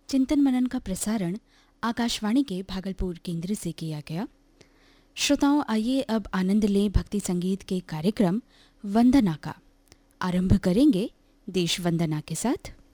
चिंतन मनन का प्रसारण आकाशवाणी के भागलपुर केंद्र से किया गया। श्रोताओं, आइए अब आनंद लें भक्ति संगीत के कार्यक्रम वंदना का। आरंभ करेंगे देश वंदना के साथ।